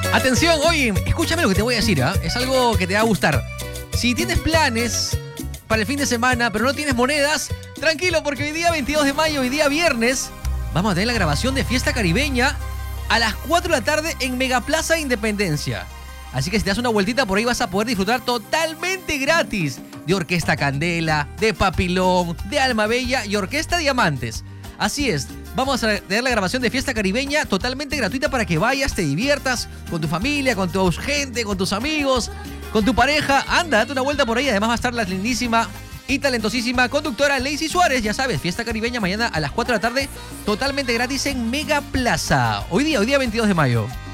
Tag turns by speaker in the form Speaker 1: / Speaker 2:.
Speaker 1: Atención, oye, escúchame lo que te voy a decir, ¿ah? Es algo que te va a gustar. Si tienes planes para el fin de semana, pero no tienes monedas, tranquilo, porque hoy día 22 de mayo, hoy día viernes, vamos a tener la grabación de Fiesta Caribeña a las 4 de la tarde en Megaplaza Independencia. Así que si te das una vueltita por ahí vas a poder disfrutar totalmente gratis de Orquesta Candela, de Papilón, de Alma Bella y Orquesta Diamantes. Así es, vamos a tener la grabación de Fiesta Caribeña totalmente gratuita para que vayas, te diviertas con tu familia, con tu gente, con tus amigos, con tu pareja. Anda, date una vuelta por ahí. Además va a estar la lindísima y talentosísima conductora Lacey Suárez. Ya sabes, Fiesta Caribeña mañana a las 4 de la tarde, totalmente gratis en Megaplaza. Hoy día 22 de mayo.